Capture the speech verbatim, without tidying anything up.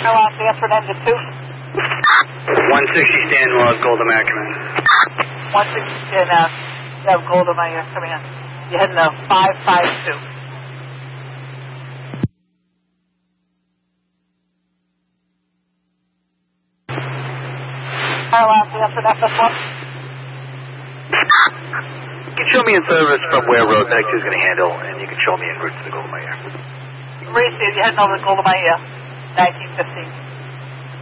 Hello, Stanford engine two. one sixty Stanwell, Golda Meir, come in. one sixty Stanwell, you have Golda Meir coming in. You're heading to five five two. Hello, Stanford F S one. You can show me in service from where Road ninety-two is going to handle, and you can show me en route to the Golda Meir. Receive, you're heading over to Golda Meir, nineteen fifteen.